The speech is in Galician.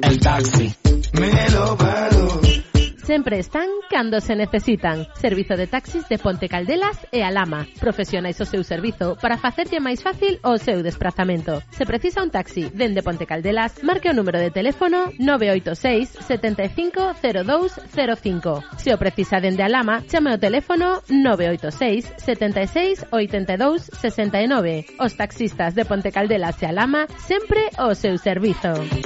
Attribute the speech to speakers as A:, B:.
A: el taxi. Me lo pago.
B: Sempre están cando se necesitan. Servizo de taxis de Ponte Caldelas e Alhama. Profesionais o seu servizo para facerlle máis fácil o seu desplazamento. Se precisa un taxi dende Ponte Caldelas, marque o número de teléfono 986 75 0205. Se o precisa dende Alhama, chame o teléfono 986 76 82 69. Os taxistas de Ponte Caldelas e Alhama sempre o seu servizo.